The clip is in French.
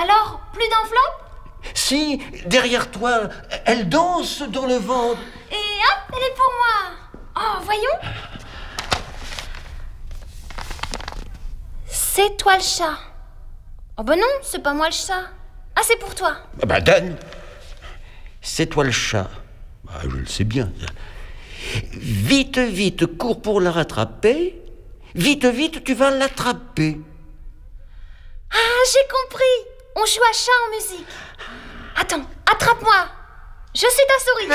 Alors, plus d'enveloppe? Si, derrière toi, elle danse dans le vent. Et hop, elle est pour moi. Oh, voyons. C'est toi le chat. Oh ben non, c'est pas moi le chat. Ah, c'est pour toi. Dan, c'est toi le chat. Je le sais bien. Vite, vite, cours pour la rattraper. Vite, vite, tu vas l'attraper. Ah, j'ai compris. On joue à chat en musique. Attends, attrape-moi. Je suis ta souris.